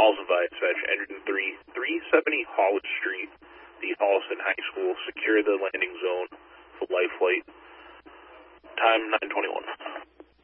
Halsey dispatch, engine 3, 370 Hollis Street, the Holliston High School. Secure the landing zone for life flight. Time 9:21.